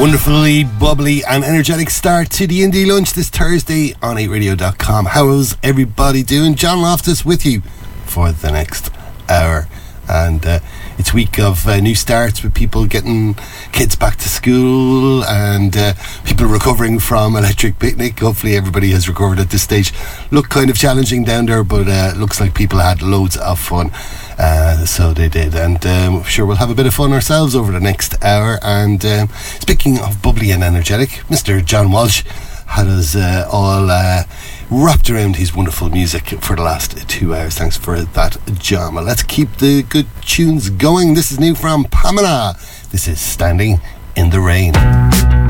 Wonderfully bubbly and energetic start to the Indie Lunch this Thursday on 8radio.com. How's everybody doing? John Loftus with you for the next hour. And it's week of new starts with people getting kids back to school and people recovering from Electric Picnic. Hopefully everybody has recovered at this stage. Looked kind of challenging down there, but looks like people had loads of fun. So they did, and I'm sure we'll have a bit of fun ourselves over the next hour. And speaking of bubbly and energetic, Mr. John Walsh had us all wrapped around his wonderful music for the last 2 hours. Thanks for that, John. Well, let's keep the good tunes going. This is new from Pamela. This is Standing in the Rain.